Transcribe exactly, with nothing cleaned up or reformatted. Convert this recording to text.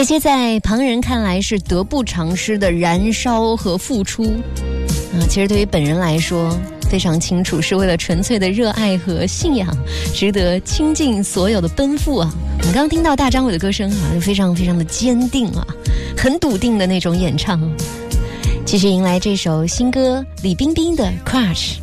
那些在旁人看来是得不偿失的燃烧和付出啊，其实对于本人来说非常清楚，是为了纯粹的热爱和信仰，值得倾尽所有的奔赴啊！我们刚刚听到大张伟的歌声啊，非常非常的坚定啊，很笃定的那种演唱。继续迎来这首新歌李冰冰的《Crush》。